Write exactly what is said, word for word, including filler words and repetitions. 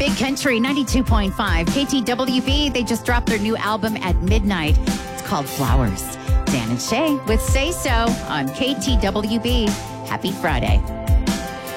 Big Country ninety-two point five. K T W B, they just dropped their new album at midnight. It's called Flowers. Dan and Shay with Say So on K T W B. Happy Friday.